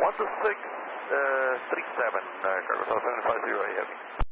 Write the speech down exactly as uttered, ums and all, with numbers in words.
one two six, uh, three seven, uh, Cargo seven five zero, heavy.